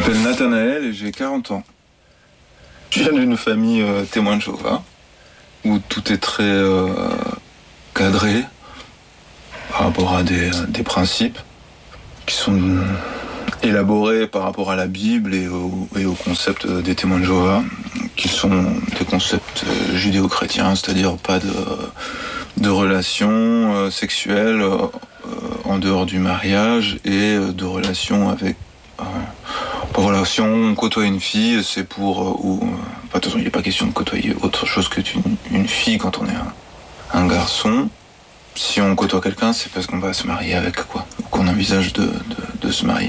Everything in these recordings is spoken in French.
m'appelle Nathanaël et j'ai 40 ans. Je viens d'une famille témoin de Jéhovah, où tout est très cadré par rapport à des principes qui sont élaborés par rapport à la Bible et au concept des témoins de Jéhovah, qui sont des concepts judéo-chrétiens, c'est-à-dire pas de relations sexuelles en dehors du mariage et de relations avec... Voilà, si on côtoie une fille, c'est pour... attention, il n'est pas question de côtoyer autre chose que une fille quand on est un garçon. Si on côtoie quelqu'un, c'est parce qu'on va se marier avec, quoi, ou qu'on envisage de se marier.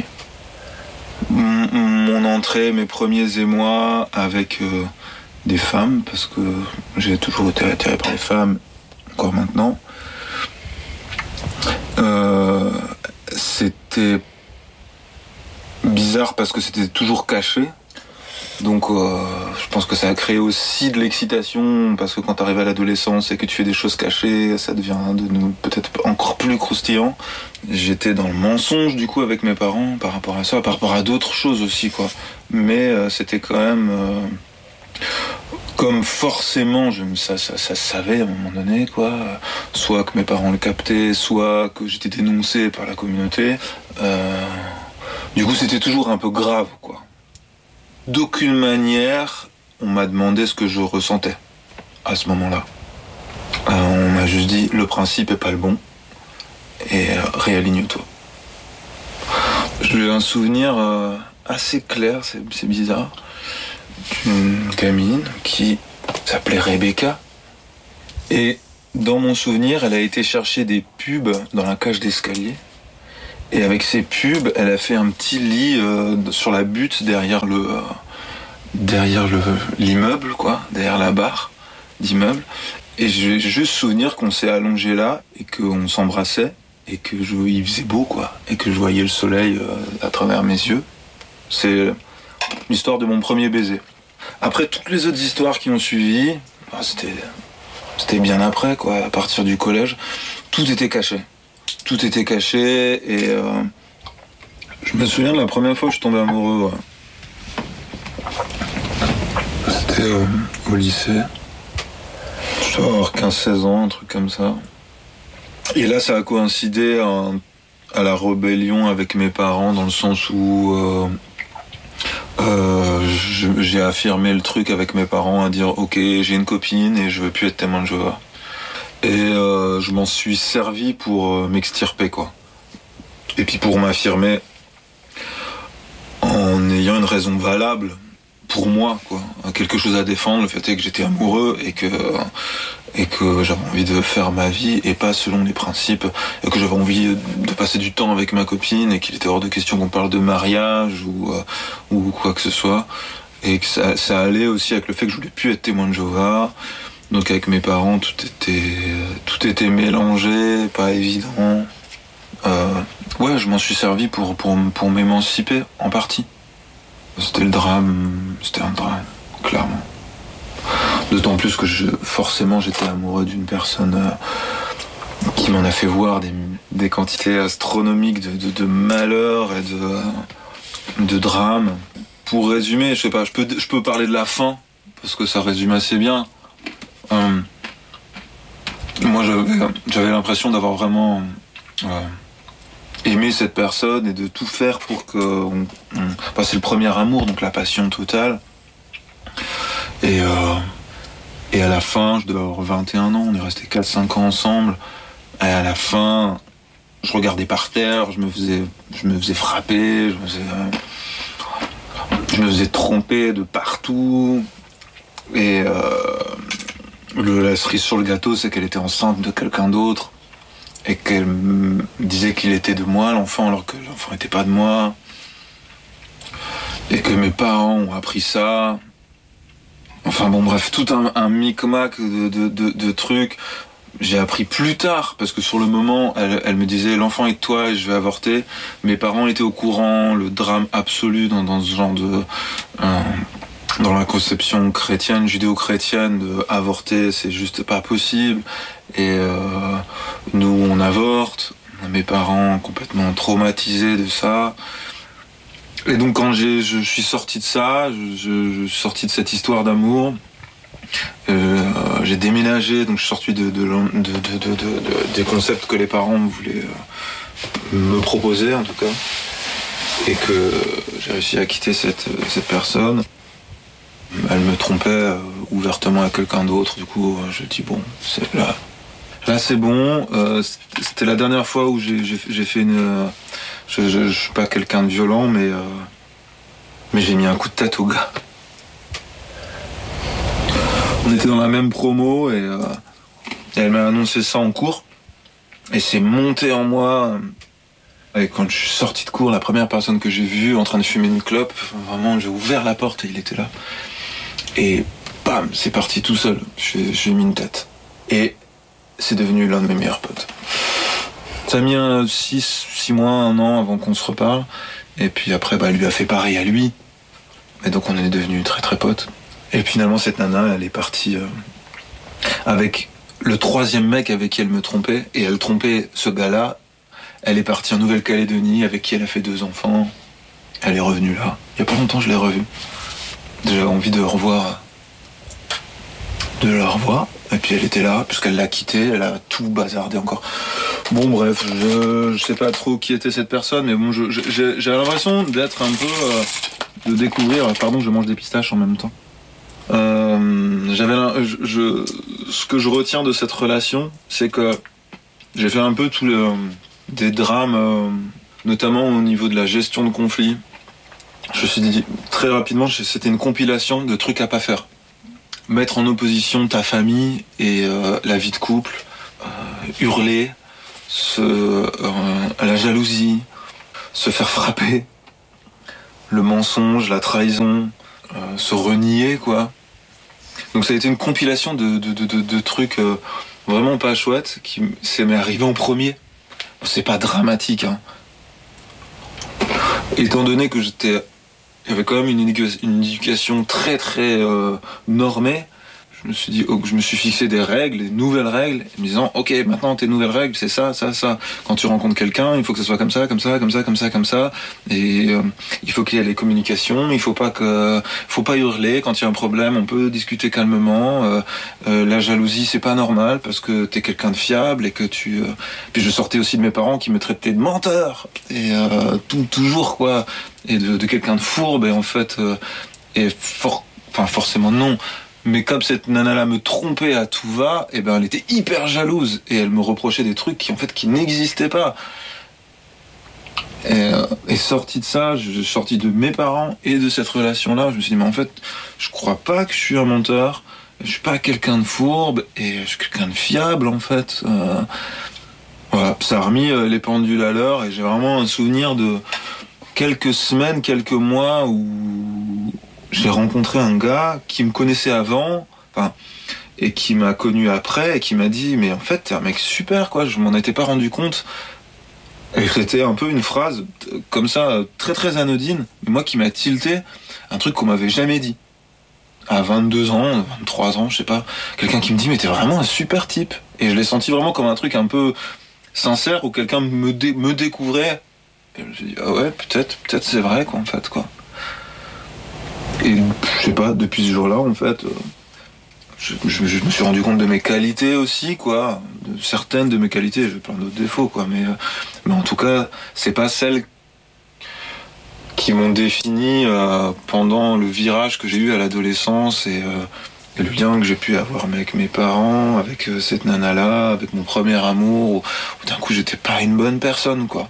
Mon entrée, mes premiers émois avec des femmes, parce que j'ai toujours été attiré par les femmes, encore maintenant, c'était bizarre parce que c'était toujours caché. Donc je pense que ça a créé aussi de l'excitation, parce que quand tu arrives à l'adolescence et que tu fais des choses cachées, ça devient peut-être encore plus croustillant. J'étais dans le mensonge du coup avec mes parents par rapport à ça, par rapport à d'autres choses aussi, quoi. Mais c'était quand même comme forcément ça savait à un moment donné, quoi. Soit que mes parents le captaient, soit que j'étais dénoncé par la communauté. Du coup c'était toujours un peu grave, quoi. D'aucune manière, on m'a demandé ce que je ressentais à ce moment-là. On m'a juste dit, le principe est pas le bon, et réaligne-toi. J'ai un souvenir assez clair, c'est bizarre, d'une gamine qui s'appelait Rebecca. Et dans mon souvenir, elle a été chercher des pubs dans la cage d'escalier. Et avec ces pubs, elle a fait un petit lit sur la butte derrière l'immeuble, quoi, derrière la barre d'immeuble. Et j'ai juste souvenir qu'on s'est allongé là et qu'on s'embrassait et il faisait beau, quoi, et que je voyais le soleil à travers mes yeux. C'est l'histoire de mon premier baiser. Après toutes les autres histoires qui ont suivi, c'était bien après, quoi, à partir du collège, tout était caché. Tout était caché et je me souviens de la première fois où je suis tombé amoureux. Ouais. C'était au lycée. Je dois avoir 15-16 ans, un truc comme ça. Et là, ça a coïncidé à la rébellion avec mes parents, dans le sens où j'ai affirmé le truc avec mes parents, à dire ok, j'ai une copine et je veux plus être témoin de Jéhovah. Et je m'en suis servi pour m'extirper, quoi. Et puis pour m'affirmer en ayant une raison valable pour moi, quoi. Quelque chose à défendre, le fait est que j'étais amoureux et que j'avais envie de faire ma vie et pas selon les principes, et que j'avais envie de passer du temps avec ma copine et qu'il était hors de question qu'on parle de mariage ou quoi que ce soit. Et que ça allait aussi avec le fait que je voulais plus être témoin de Jéhovah. Donc avec mes parents, tout était mélangé, pas évident. Ouais, je m'en suis servi pour m'émanciper, en partie. C'était un drame, clairement. D'autant plus que forcément j'étais amoureux d'une personne qui m'en a fait voir des quantités astronomiques de malheur et de drames. Pour résumer, je sais pas, je peux parler de la fin, parce que ça résume assez bien. Moi j'avais l'impression d'avoir vraiment aimé cette personne et de tout faire pour que c'est le premier amour, donc la passion totale, et à la fin je devais avoir 21 ans, on est resté 4-5 ans ensemble, et à la fin je regardais par terre, je me faisais frapper, je me faisais tromper de partout, et la cerise sur le gâteau, c'est qu'elle était enceinte de quelqu'un d'autre et qu'elle me disait qu'il était de moi, l'enfant, alors que l'enfant n'était pas de moi, et que mes parents ont appris ça. Enfin bon, bref, tout un micmac de trucs. J'ai appris plus tard, parce que sur le moment, elle me disait l'enfant est de toi et je vais avorter. Mes parents étaient au courant, le drame absolu dans ce genre dans la conception chrétienne, judéo-chrétienne, de avorter, c'est juste pas possible. Et nous, on avorte. Mes parents complètement traumatisés de ça. Et donc quand je suis sorti de ça, je suis sorti de cette histoire d'amour, j'ai déménagé, donc je suis sorti des concepts que les parents voulaient me proposer en tout cas, et que j'ai réussi à quitter cette personne. Elle me trompait ouvertement à quelqu'un d'autre, du coup je dis bon, c'est là c'est bon. C'était la dernière fois où j'ai fait une... Je suis pas quelqu'un de violent, mais j'ai mis un coup de tête au gars. On était dans la même promo et elle m'a annoncé ça en cours. Et c'est monté en moi. Et quand je suis sorti de cours, la première personne que j'ai vue en train de fumer une clope, vraiment j'ai ouvert la porte et il était là. Et bam, c'est parti tout seul. J'ai mis une tête. Et c'est devenu l'un de mes meilleurs potes. Ça a mis 6 mois, 1 an avant qu'on se reparle. Et puis après, elle lui a fait pareil à lui. Et donc on est devenus très très potes. Et finalement, cette nana, elle est partie avec le 3e mec avec qui elle me trompait. Et elle trompait ce gars-là. Elle est partie en Nouvelle-Calédonie avec qui elle a fait 2 enfants. Elle est revenue là. Il y a pas longtemps, je l'ai revue. J'avais envie de la revoir. Et puis elle était là, puisqu'elle l'a quitté, elle a tout bazardé encore. Bon bref, je sais pas trop qui était cette personne, mais bon, j'ai l'impression d'être un peu... de découvrir... Pardon, je mange des pistaches en même temps. Ce que je retiens de cette relation, c'est que j'ai fait un peu des drames, notamment au niveau de la gestion de conflits. Je me suis dit très rapidement, c'était une compilation de trucs à pas faire. Mettre en opposition ta famille et la vie de couple, hurler, la jalousie, se faire frapper, le mensonge, la trahison, se renier, quoi. Donc ça a été une compilation de trucs vraiment pas chouettes qui m'est arrivé en premier. C'est pas dramatique, hein. Étant donné que il y avait quand même une éducation très très normée, je me suis fixé des règles, des nouvelles règles, me disant ok, maintenant tes nouvelles règles c'est ça. Quand tu rencontres quelqu'un, il faut que ce soit comme ça. Et il faut qu'il y ait les communications, il faut pas hurler. Quand il y a un problème, on peut discuter calmement. La jalousie c'est pas normal parce que t'es quelqu'un de fiable et que tu. Puis je sortais aussi de mes parents qui me traitaient de menteur et toujours quoi, et de quelqu'un de fourbe et en fait forcément non. Mais comme cette nana-là me trompait à tout va, et ben elle était hyper jalouse et elle me reprochait des trucs qui n'existaient pas. Et sorti de ça, je suis sorti de mes parents et de cette relation-là, je me suis dit mais en fait, je crois pas que je suis un menteur, je suis pas quelqu'un de fourbe et je suis quelqu'un de fiable en fait. Voilà, ça a remis les pendules à l'heure et j'ai vraiment un souvenir de quelques semaines, quelques mois où j'ai rencontré un gars qui me connaissait avant, et qui m'a connu après, et qui m'a dit « Mais en fait, t'es un mec super, quoi, je m'en étais pas rendu compte. » Et c'était un peu une phrase comme ça, très très anodine, mais moi qui m'a tilté, un truc qu'on m'avait jamais dit. À 22 ans, 23 ans, je sais pas, quelqu'un qui me dit « Mais t'es vraiment un super type. » Et je l'ai senti vraiment comme un truc un peu sincère, où quelqu'un me découvrait. Et je me suis dit « Ah ouais, peut-être c'est vrai, quoi, en fait, quoi. » Et je sais pas, depuis ce jour-là, en fait, je me suis rendu compte de mes qualités aussi, quoi. De certaines de mes qualités, j'ai plein d'autres défauts, quoi. Mais en tout cas, c'est pas celles qui m'ont défini pendant le virage que j'ai eu à l'adolescence et le lien que j'ai pu avoir avec mes parents, avec cette nana-là, avec mon premier amour, où d'un coup, j'étais pas une bonne personne, quoi.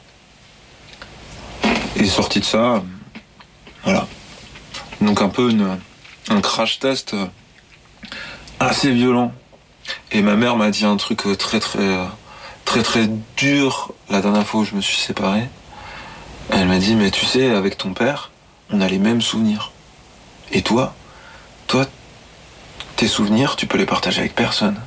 Et sorti de ça, voilà. Donc un peu un crash test assez violent. Et ma mère m'a dit un truc très dur la dernière fois où je me suis séparé. Elle m'a dit, mais tu sais, avec ton père, on a les mêmes souvenirs. Et toi, tes souvenirs, tu peux les partager avec personne.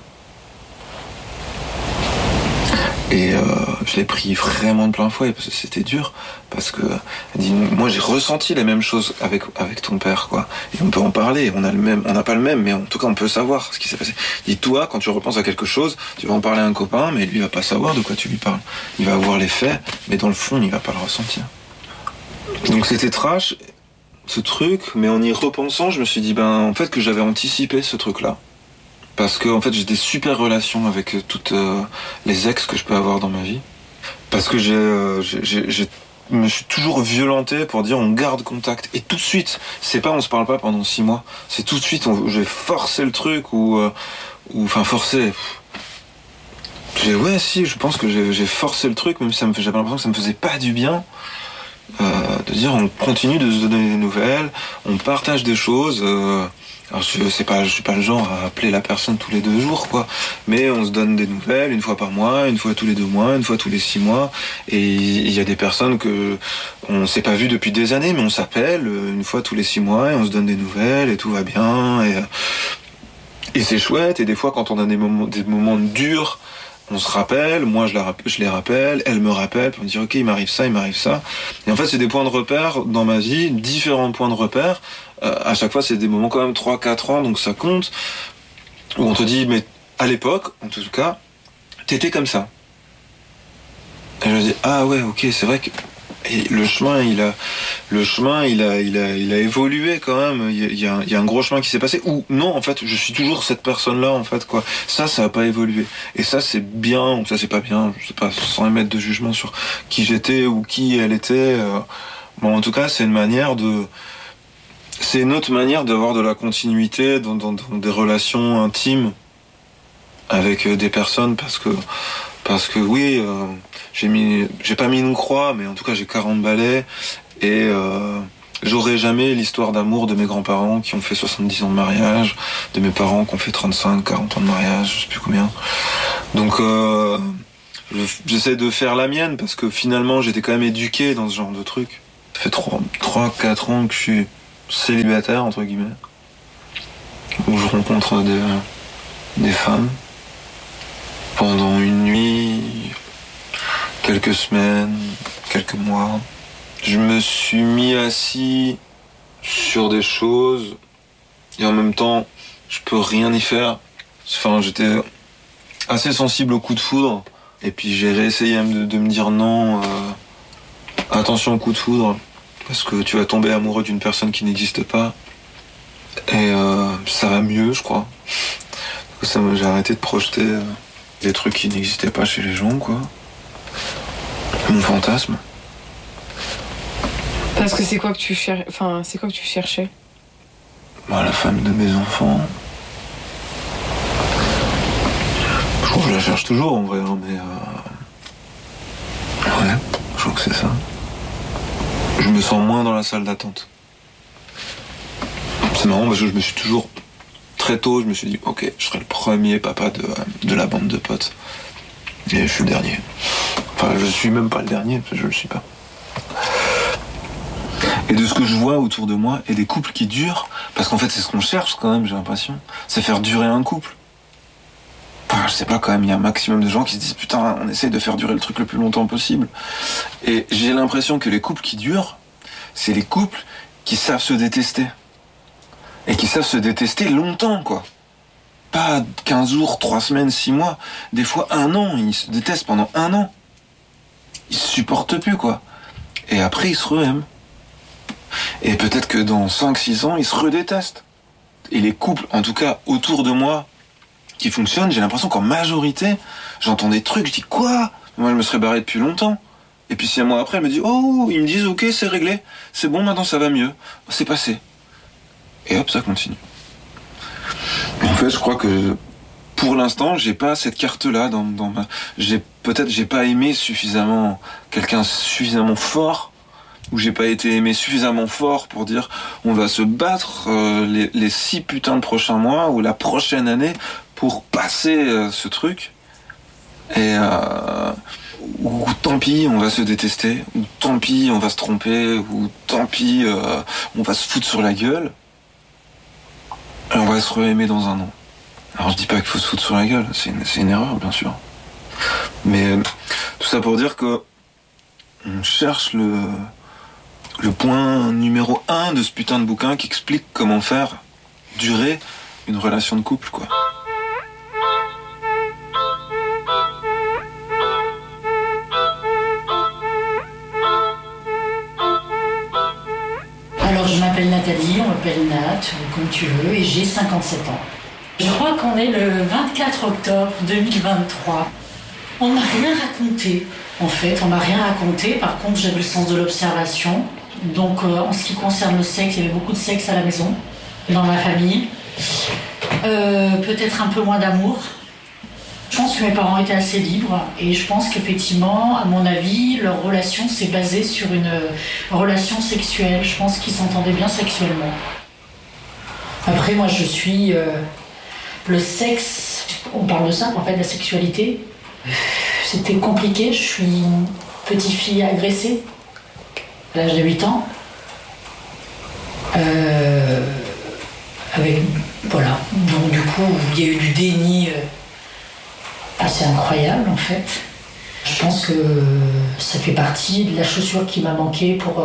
Et je l'ai pris vraiment de plein fouet parce que c'était dur, parce que elle dit, moi j'ai ressenti les mêmes choses avec ton père, quoi. Et on peut en parler, on n'a pas le même, mais en tout cas on peut savoir ce qui s'est passé. Dis toi, quand tu repenses à quelque chose, tu vas en parler à un copain, mais lui il va pas savoir de quoi tu lui parles. Il va avoir les faits, mais dans le fond il va pas le ressentir. Donc c'était trash, ce truc, mais en y repensant, je me suis dit, en fait, que j'avais anticipé ce truc-là. Parce que, en fait, j'ai des super relations avec toutes les ex que je peux avoir dans ma vie. Parce que je me suis toujours violenté pour dire on garde contact. Et tout de suite, c'est pas on se parle pas pendant 6 mois, c'est tout de suite, j'ai forcé le truc enfin forcé. Ouais, si, je pense que j'ai forcé le truc, même si j'avais l'impression que ça me faisait pas du bien. De dire on continue de se donner des nouvelles, on partage des choses. Alors je suis pas le genre à appeler la personne tous les 2 jours, quoi. Mais on se donne des nouvelles une fois par mois, une fois tous les 2 mois, une fois tous les 6 mois. Et il y a des personnes que on s'est pas vu depuis des années, mais on s'appelle une fois tous les 6 mois et on se donne des nouvelles et tout va bien. Et c'est chouette. Et des fois, quand on a des moments durs, on se rappelle, moi je les rappelle, elle me rappelle, puis on dit ok, il m'arrive ça. Et en fait, c'est des points de repère dans ma vie, différents points de repère. À chaque fois, c'est des moments quand même 3-4 ans, donc ça compte, où on te dit, mais à l'époque, en tout cas, t'étais comme ça. Et je me dis, ah ouais, ok, c'est vrai que et le chemin, il a évolué quand même. Il y a un gros chemin qui s'est passé. Ou non, en fait, je suis toujours cette personne-là, en fait, quoi. Ça a pas évolué. Et ça, c'est bien, ou ça, c'est pas bien. Je sais pas, sans émettre de jugement sur qui j'étais ou qui elle était. Bon, en tout cas, c'est une autre manière d'avoir de la continuité dans des relations intimes avec des personnes parce que oui, j'ai pas mis une croix, mais en tout cas j'ai 40 balais et j'aurai jamais l'histoire d'amour de mes grands-parents qui ont fait 70 ans de mariage, de mes parents qui ont fait 35, 40 ans de mariage, je sais plus combien. Donc j'essaie de faire la mienne parce que finalement j'étais quand même éduqué dans ce genre de truc. Ça fait 3-4 ans que je suis célibataire, entre guillemets, où je rencontre des femmes pendant une nuit, quelques semaines, quelques mois. Je me suis mis assis sur des choses et en même temps, je peux rien y faire. Enfin, j'étais assez sensible au coup de foudre et puis j'ai réessayé de me dire non, attention au coup de foudre parce que tu vas tomber amoureux d'une personne qui n'existe pas et ça va mieux, je crois. J'ai arrêté de projeter des trucs qui n'existaient pas chez les gens, quoi. Mon fantasme. Parce que c'est quoi que tu cherchais? La femme de mes enfants. Je crois que je la cherche toujours en vrai, hein, mais ouais, je crois que c'est ça. Je me sens moins dans la salle d'attente. C'est marrant parce que je me suis toujours très tôt, je me suis dit ok, je serai le premier papa de la bande de potes. Et je suis le dernier. Enfin, je suis même pas le dernier, je le suis pas. Et de ce que je vois autour de moi, et des couples qui durent, parce qu'en fait c'est ce qu'on cherche quand même, j'ai l'impression, c'est faire durer un couple. Enfin, je sais pas, quand même, il y a un maximum de gens qui se disent putain, on essaie de faire durer le truc le plus longtemps possible. Et j'ai l'impression que les couples qui durent, c'est les couples qui savent se détester. Et qui savent se détester longtemps, quoi. Pas 15 jours, 3 semaines, 6 mois, des fois 1 an, ils se détestent pendant 1 an. Ils se supportent plus, quoi. Et après, ils se re-aiment. Et peut-être que dans 5-6 ans, ils se redétestent. Et les couples, en tout cas, autour de moi, qui fonctionnent, j'ai l'impression qu'en majorité, j'entends des trucs, je dis quoi? Moi, je me serais barré depuis longtemps. Et puis 6 mois après, elle me dit oh, ils me disent ok, c'est réglé, c'est bon, maintenant ça va mieux, c'est passé. Et hop, ça continue. En fait, je crois que pour l'instant, j'ai pas cette carte-là dans ma. J'ai pas aimé suffisamment quelqu'un suffisamment fort, ou j'ai pas été aimé suffisamment fort pour dire on va se battre les 6 putains de prochains mois ou la prochaine année pour passer ce truc. Et ou tant pis, on va se détester, ou tant pis, on va se tromper, ou tant pis, on va se foutre sur la gueule. Et on va se re-aimer dans 1 an. Alors je dis pas qu'il faut se foutre sur la gueule, c'est une erreur bien sûr. Mais tout ça pour dire que on cherche le point numéro 1 de ce putain de bouquin qui explique comment faire durer une relation de couple, quoi. m'appelle Nathalie, on m'appelle Nat, comme tu veux, et j'ai 57 ans. Je crois qu'on est le 24 octobre 2023. On m'a rien raconté, en fait, on m'a rien raconté. Par contre, j'avais le sens de l'observation. Donc, en ce qui concerne le sexe, il y avait beaucoup de sexe à la maison, dans ma famille. Peut-être un peu moins d'amour. Je pense que mes parents étaient assez libres et je pense qu'effectivement, à mon avis, leur relation s'est basée sur une relation sexuelle. Je pense qu'ils s'entendaient bien sexuellement. Après, moi, je suis... le sexe, on parle de ça, en fait, la sexualité. C'était compliqué. Je suis une petite fille agressée à l'âge de 8 ans. Voilà. Donc, du coup, il y a eu du déni assez incroyable, en fait. Je pense que ça fait partie de la chaussure qui m'a manqué pour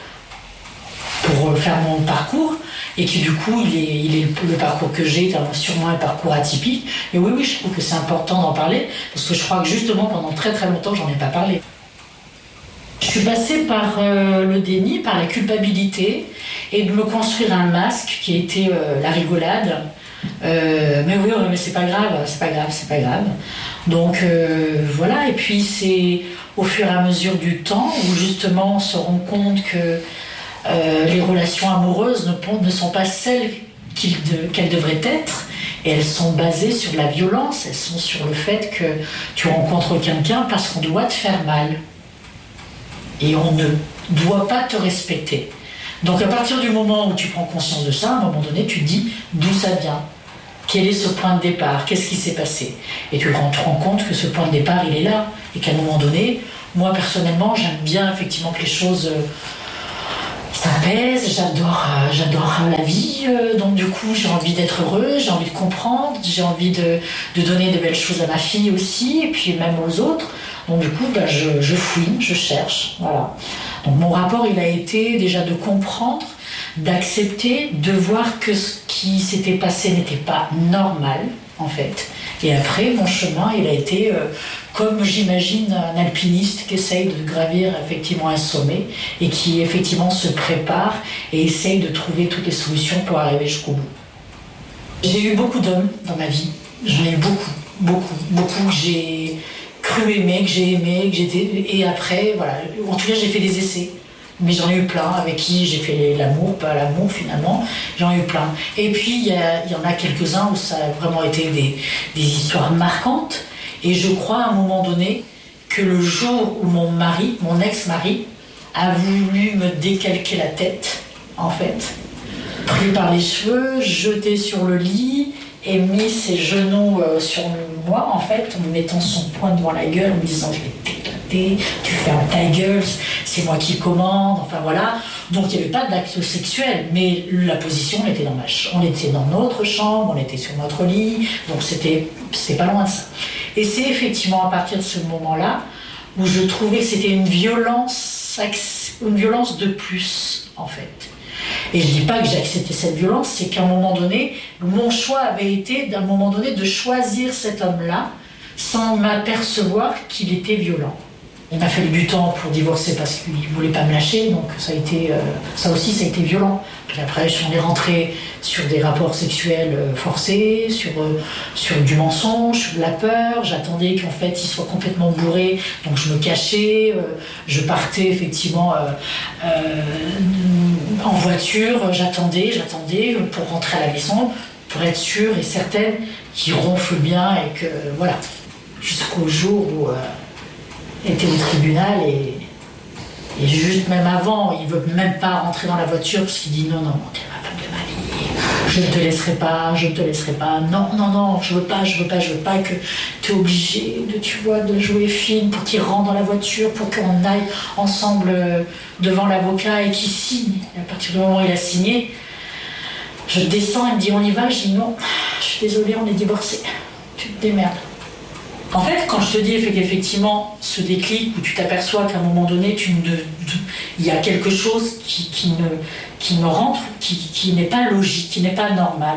faire mon parcours. Et qui, du coup, il est le parcours que j'ai est sûrement un parcours atypique. Et oui, je trouve que c'est important d'en parler, parce que je crois que justement, pendant très très longtemps, j'en ai pas parlé. Je suis passée par le déni, par la culpabilité, et de me construire un masque qui était la rigolade. Mais oui, mais c'est pas grave. Donc voilà, et puis c'est au fur et à mesure du temps où justement on se rend compte que les relations amoureuses ne sont pas celles qu'elles devraient être, et elles sont basées sur la violence, elles sont sur le fait que tu rencontres quelqu'un parce qu'on doit te faire mal. Et on ne doit pas te respecter. Donc à partir du moment où tu prends conscience de ça, à un moment donné, tu te dis d'où ça vient. Quel est ce point de départ? Qu'est-ce qui s'est passé? Et tu te rends compte que ce point de départ, il est là. Et qu'à un moment donné, moi personnellement, j'aime bien effectivement que les choses s'apaisent. J'adore la vie. Donc du coup, j'ai envie d'être heureuse, j'ai envie de comprendre, j'ai envie de donner de belles choses à ma fille aussi, et puis même aux autres. Donc du coup, je fouine, je cherche. Voilà. Donc mon rapport, il a été déjà de comprendre, d'accepter, de voir que ce qui s'était passé n'était pas normal, en fait. Et après, mon chemin, il a été comme j'imagine un alpiniste qui essaye de gravir effectivement un sommet et qui effectivement se prépare et essaye de trouver toutes les solutions pour arriver jusqu'au bout. J'ai eu beaucoup d'hommes dans ma vie. J'en ai eu beaucoup que j'ai cru aimer, que j'ai aimé, que j'étais... Et après, voilà, en tout cas, j'ai fait des essais. Mais j'en ai eu plein avec qui j'ai fait l'amour, pas l'amour finalement, j'en ai eu plein. Et puis il y en a quelques-uns où ça a vraiment été des histoires marquantes. Et je crois à un moment donné que le jour où mon ex-mari, a voulu me décalquer la tête, en fait, pris par les cheveux, jeté sur le lit et mis ses genoux sur moi, en fait, en me mettant son poing devant la gueule, en me disant je vais t'éclater, tu fermes ta gueule, c'est moi qui commande, enfin voilà. Donc il n'y avait pas d'acte sexuel, mais la position, on était on était dans notre chambre, on était sur notre lit, donc c'était pas loin de ça. Et c'est effectivement à partir de ce moment-là où je trouvais que c'était une violence de plus, en fait. Et je ne dis pas que j'ai accepté cette violence, c'est qu'à un moment donné, mon choix avait été, d'un moment donné, de choisir cet homme-là sans m'apercevoir qu'il était violent. Il m'a fallu du temps pour divorcer parce qu'il ne voulait pas me lâcher, donc ça aussi ça a été violent. Puis après, j'en ai rentré sur des rapports sexuels forcés, sur du mensonge, sur de la peur. J'attendais qu'en fait il soit complètement bourré, donc je me cachais. Je partais effectivement en voiture, j'attendais pour rentrer à la maison, pour être sûre et certaine qu'il ronfle bien et que voilà. Jusqu'au jour où était au tribunal et juste même avant, il veut même pas rentrer dans la voiture parce qu'il dit non, t'es ma femme de ma vie, je ne te laisserai pas, non, je veux pas que tu es obligé de jouer film pour qu'il rentre dans la voiture, pour qu'on aille ensemble devant l'avocat et qu'il signe. Et à partir du moment où il a signé, je descends, il me dit on y va, je dis non, je suis désolée, on est divorcés, tu te démerdes. En fait, quand je te dis qu'effectivement, ce déclic où tu t'aperçois qu'à un moment donné, il y a quelque chose qui ne rentre, qui n'est pas logique, qui n'est pas normal,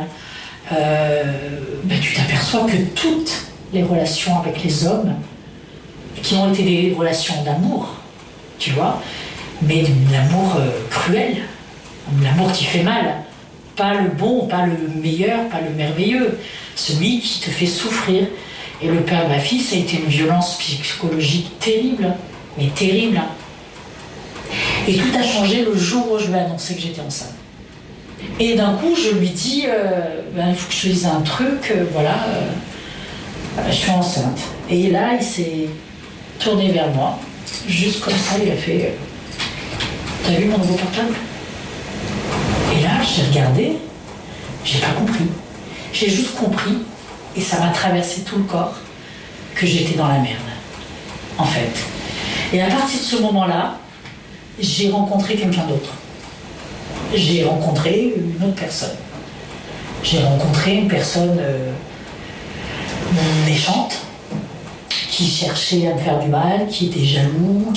tu t'aperçois que toutes les relations avec les hommes, qui ont été des relations d'amour, tu vois, mais l'amour cruel, L'amour qui fait mal. Pas le bon, pas le meilleur, pas le merveilleux. Celui qui te fait souffrir. Et le père de ma fille, ça a été une violence psychologique terrible. Mais terrible. Et tout a changé le jour où je lui ai annoncé que j'étais enceinte. Et d'un coup, je lui dis, il faut que je te dise un truc, je suis enceinte. Et là, il s'est tourné vers moi, juste comme ça, il a fait, t'as vu mon nouveau portable? Et là, j'ai regardé, j'ai pas compris. J'ai juste compris, et ça m'a traversé tout le corps, que j'étais dans la merde, en fait. Et à partir de ce moment-là, j'ai rencontré quelqu'un d'autre. J'ai rencontré une autre personne. J'ai rencontré une personne méchante, qui cherchait à me faire du mal, qui était jaloux,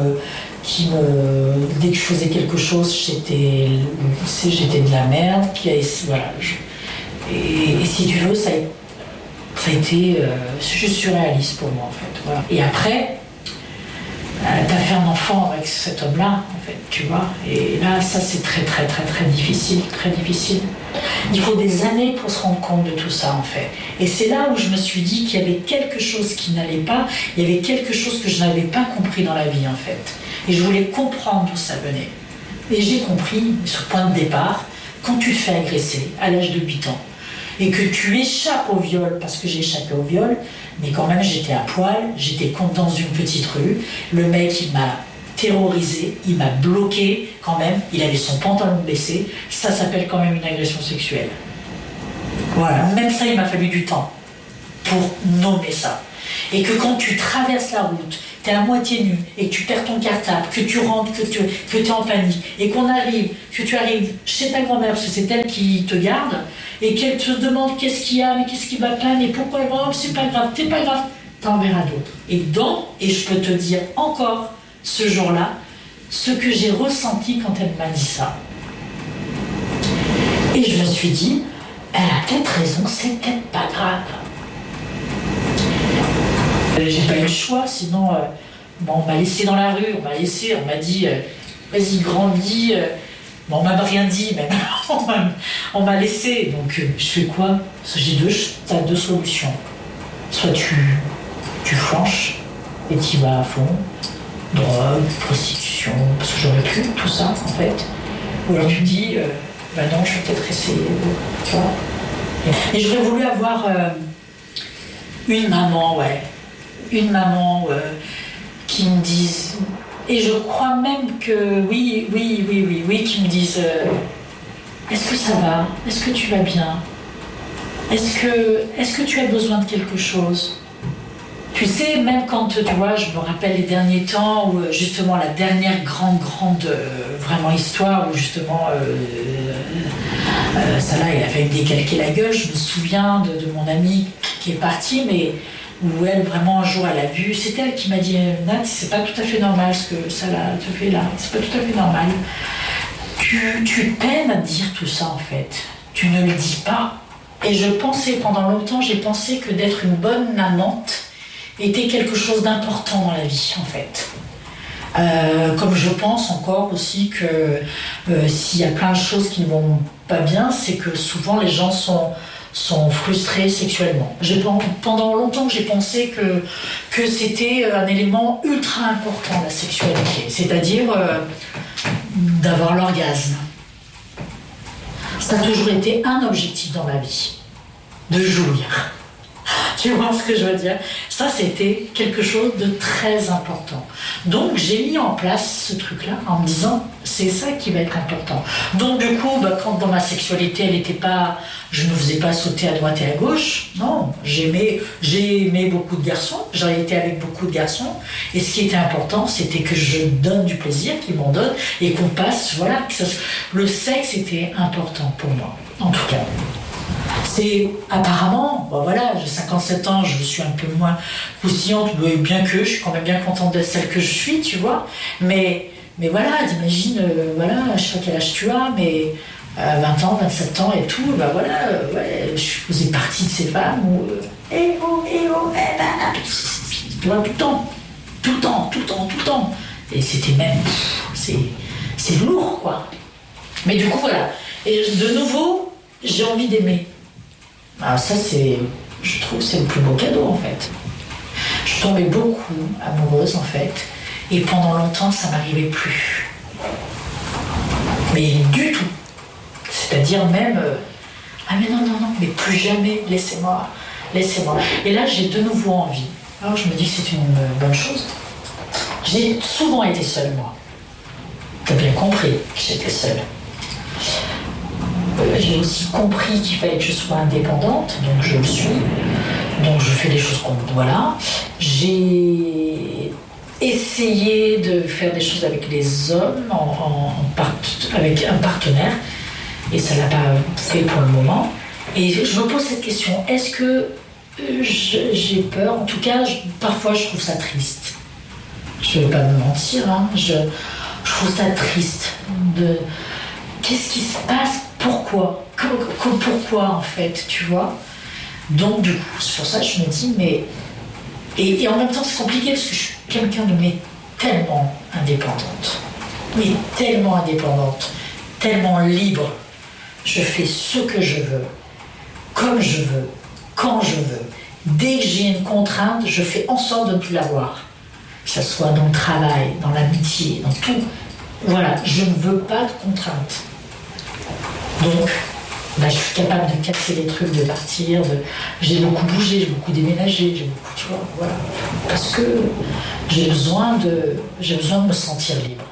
dès que je faisais quelque chose, j'étais de la merde, voilà. Et si tu veux, ça a été juste surréaliste pour moi, en fait. Voilà. Et après, t'as fait un enfant avec cet homme-là, en fait, tu vois. Et là, ça, c'est très, très, très, très difficile, très difficile. Il faut des années pour se rendre compte de tout ça, en fait. Et c'est là où je me suis dit qu'il y avait quelque chose qui n'allait pas, il y avait quelque chose que je n'avais pas compris dans la vie, en fait. Et je voulais comprendre d'où ça venait. Et j'ai compris, ce point de départ, quand tu te fais agresser à l'âge de 8 ans, et que tu échappes au viol, parce que j'ai échappé au viol, mais quand même j'étais à poil, j'étais dans une petite rue, le mec il m'a terrorisé, il m'a bloqué quand même, il avait son pantalon baissé, ça s'appelle quand même une agression sexuelle. Voilà, même ça il m'a fallu du temps pour nommer ça. Et que quand tu traverses la route, t'es à moitié nu, et que tu perds ton cartable, que tu rentres, que t'es en panique, et que tu arrives chez ta grand-mère, parce que c'est elle qui te garde, et qu'elle te demande qu'est-ce qu'il y a, mais qu'est-ce qui va pas, mais pourquoi, oh, c'est pas grave, t'es pas grave, t'en verras d'autres. Et je peux te dire encore, ce jour-là, ce que j'ai ressenti quand elle m'a dit ça. Et je me suis dit, elle a peut-être raison, c'est peut-être pas grave. J'ai pas eu le choix, sinon on m'a laissé dans la rue, on m'a dit vas-y grandis, on m'a rien dit même, on m'a laissé, donc je fais quoi? T'as deux solutions, soit tu flanches et t'y vas à fond, drogue, prostitution, parce que j'aurais pu tout ça en fait, ou alors tu dis non je vais peut-être essayer, tu vois. Et j'aurais voulu avoir une maman, qui me dise, et je crois même que oui, qui me dise est-ce que ça va? Est-ce que tu vas bien? Est-ce que tu as besoin de quelque chose? Tu sais, même quand, tu vois, je me rappelle les derniers temps où justement la dernière grande vraiment histoire où justement ça là, il a failli me décalquer la gueule. Je me souviens de mon amie qui est partie, mais où elle, vraiment, un jour, elle a vu, c'est elle qui m'a dit Nat, c'est pas tout à fait normal ce que ça là, te fait là, c'est pas tout à fait normal. Tu peines à dire tout ça, en fait. Tu ne le dis pas. Et je pensais, pendant longtemps, j'ai pensé que d'être une bonne amante était quelque chose d'important dans la vie, en fait. Comme je pense encore aussi que s'il y a plein de choses qui ne vont pas bien, c'est que souvent les gens sont frustrés sexuellement. Pendant longtemps, j'ai pensé que c'était un élément ultra important, la sexualité, c'est-à-dire d'avoir l'orgasme. Ça a toujours été un objectif dans ma vie, de jouir. Tu vois ce que je veux dire? Ça, c'était quelque chose de très important. Donc, j'ai mis en place ce truc-là en me disant, c'est ça qui va être important. Donc, du coup, quand dans ma sexualité, elle n'était pas... Je ne me faisais pas sauter à droite et à gauche. Non, j'ai aimé beaucoup de garçons. J'ai été avec beaucoup de garçons. Et ce qui était important, c'était que je donne du plaisir, qu'ils m'en donnent, et qu'on passe... Voilà, le sexe était important pour moi, en tout cas. C'est apparemment, voilà, j'ai 57 ans, je suis un peu moins croustillante, mais bien que je suis quand même bien contente d'être celle que je suis, tu vois. Mais voilà, t'imagines, voilà, je sais pas quel âge tu as, mais 20 ans, 27 ans et tout, voilà, ouais, je faisais partie de ces femmes où, tu vois, tout le temps. Et c'était même, c'est lourd, quoi. Mais du coup, voilà. Et de nouveau, j'ai envie d'aimer. Alors ça, je trouve, c'est le plus beau cadeau, en fait. Je tombais beaucoup amoureuse, en fait. Et pendant longtemps, ça m'arrivait plus. Mais du tout. C'est-à-dire même... ah mais non, mais plus jamais, laissez-moi. Et là, j'ai de nouveau envie. Alors je me dis que c'est une bonne chose. J'ai souvent été seule, moi. T'as bien compris que j'étais seule. J'ai aussi compris qu'il fallait que je sois indépendante, donc je le suis. Donc je fais des choses comme... Voilà. J'ai essayé de faire des choses avec les hommes, avec un partenaire, et ça ne l'a pas fait pour le moment. Et je me pose cette question, est-ce que j'ai peur? En tout cas, parfois je trouve ça triste. Je ne vais pas me mentir, hein. Je trouve ça triste. Qu'est-ce qui se passe? Pourquoi? Pourquoi, en fait, tu vois? Donc, du coup, sur ça, je me dis, mais... Et en même temps, c'est compliqué parce que je suis quelqu'un de tellement indépendante. Mais tellement indépendante, tellement libre. Je fais ce que je veux, comme je veux, quand je veux. Dès que j'ai une contrainte, je fais en sorte de ne plus l'avoir. Que ce soit dans le travail, dans l'amitié, dans tout. Voilà, je ne veux pas de contrainte. Donc, je suis capable de casser les trucs, de partir. J'ai beaucoup bougé, j'ai beaucoup déménagé, j'ai beaucoup, tu vois, voilà. Parce que j'ai besoin de me sentir libre.